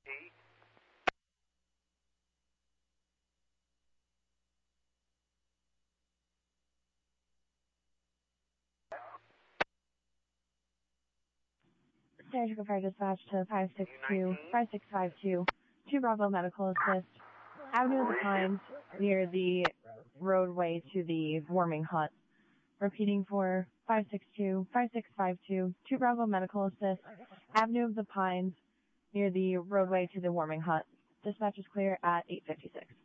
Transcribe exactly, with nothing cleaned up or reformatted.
Surgical Fire Dispatch to five six two, five six five two, two Bravo Medical Assist, Avenue of the Pines, near the roadway to the warming hut. Repeating for five six two, five six five two, two Bravo Medical Assist, Avenue of the Pines, near the roadway to the warming hut. Dispatch is clear at eight fifty-six.